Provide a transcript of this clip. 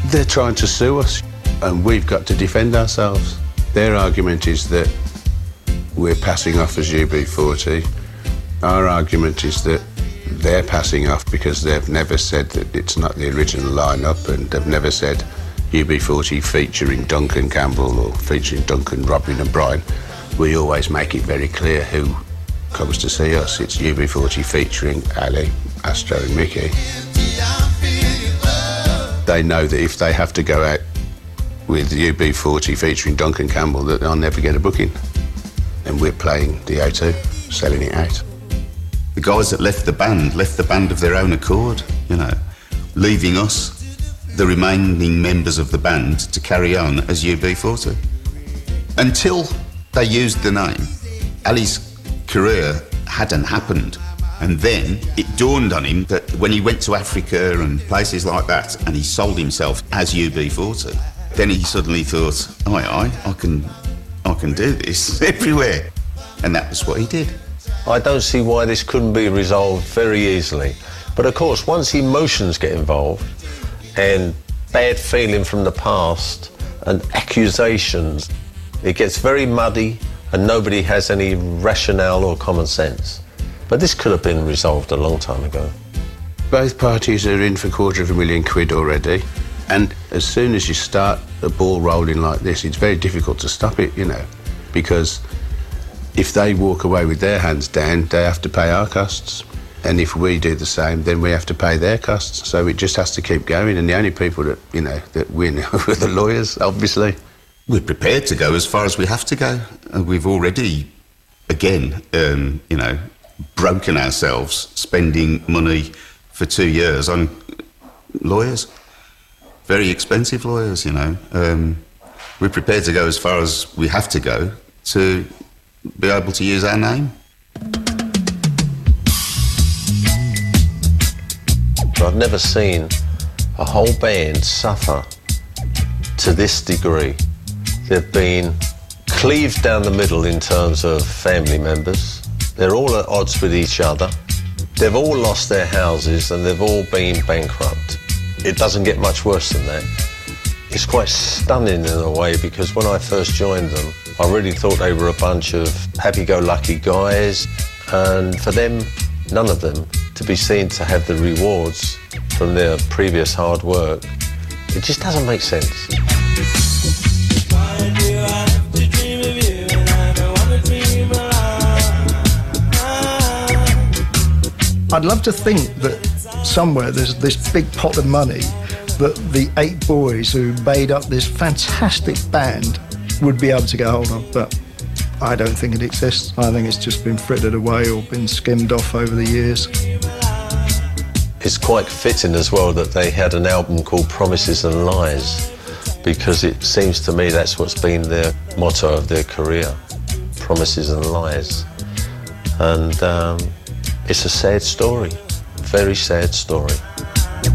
They're trying to sue us, and we've got to defend ourselves. Their argument is that we're passing off as UB40. Our argument is that they're passing off because they've never said that it's not the original lineup, and they've never said UB40 featuring Duncan Campbell or featuring Duncan, Robin and Brian. We always make it very clear who comes to see us. It's UB40 featuring Ali, Astro and Mickey. They know that if they have to go out with UB40 featuring Duncan Campbell, that they'll never get a booking. And we're playing the O2, selling it out. The guys that left the band of their own accord, you know, leaving us, the remaining members of the band, to carry on as UB40. Until they used the name, Ali's career hadn't happened. And then it dawned on him that when he went to Africa and places like that and he sold himself as UB40, then he suddenly thought, I can do this everywhere. And that was what he did. I don't see why this couldn't be resolved very easily. But of course, once emotions get involved and bad feeling from the past and accusations, it gets very muddy and nobody has any rationale or common sense. But this could have been resolved a long time ago. Both parties are in for £250,000 already, and as soon as you start a ball rolling like this, it's very difficult to stop it, you know, because if they walk away with their hands down, they have to pay our costs. And if we do the same, then we have to pay their costs. So it just has to keep going, and the only people that, you know, that win are the lawyers, obviously. We're prepared to go as far as we have to go. And we've already, again, you know, broken ourselves spending money for 2 years on lawyers. Very expensive lawyers, you know. We're prepared to go as far as we have to go to be able to use our name. I've never seen a whole band suffer to this degree. They've been cleaved down the middle in terms of family members. They're all at odds with each other. They've all lost their houses and they've all been bankrupt. It doesn't get much worse than that. It's quite stunning in a way, because when I first joined them, I really thought they were a bunch of happy-go-lucky guys, and for them, none of them, to be seen to have the rewards from their previous hard work, it just doesn't make sense. I'd love to think that somewhere there's this big pot of money that the 8 boys who made up this fantastic band would be able to get hold of, but I don't think it exists. I think it's just been frittered away or been skimmed off over the years. It's quite fitting as well that they had an album called Promises and Lies, because it seems to me that's what's been their motto of their career, promises and lies. And it's a sad story, very sad story.